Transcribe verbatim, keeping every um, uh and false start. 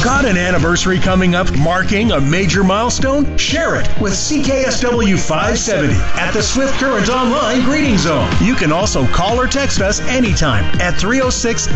Got an anniversary coming up marking a major milestone? Share it with C K S W five seventy at the Swift Current Online Greeting Zone. You can also call or text us anytime at three oh six